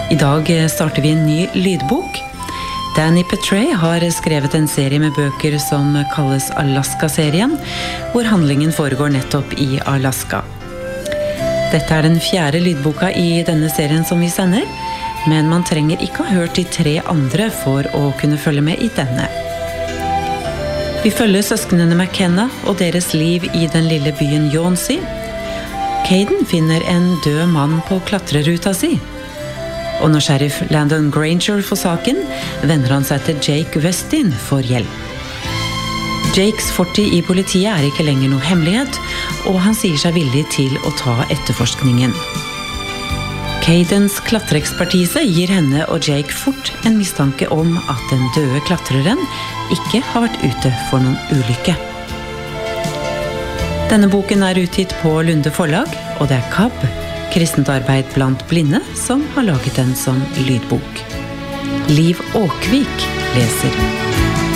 I dag starter vi en ny lydbok. Danny Petrey har skrevet en serie med bøker som kalles Alaska-serien, hvor handlingen foregår nettopp i Alaska. Dette den 4. lydboka i denne serien som vi sender, men man trenger ikke ha hørt de 3 andre for å kunne følge med i denne. Vi følger søsknene McKenna og deres liv i den lille byen Yawnsea. Caden finner en død mann på klatreruta si. Og når sheriff Landon Granger får saken, vender han seg til Jake Westin for hjelp. Jakes fortid i politiet ikke lenger noe hemmelighet, og han sier seg villig til å ta etterforskningen. Cadens klatreekspertise gir henne og Jake fort en mistanke om at den døde klatreren ikke har vært ute for noen ulykke. Denne boken utgitt på Lunde forlag, og det KAB, Kristent arbeid blant blinde, som har laget den som lydbok. Liv Åkvik leser.